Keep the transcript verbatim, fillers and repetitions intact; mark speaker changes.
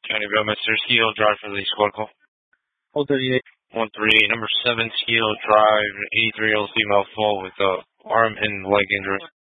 Speaker 1: County Bill, Mister Ski Hill Drive for the squad call.
Speaker 2: one thirty-eight.
Speaker 1: one thirty-eight, number seven, Ski Hill Drive, eighty-three, year old female full with uh, arm and leg injury.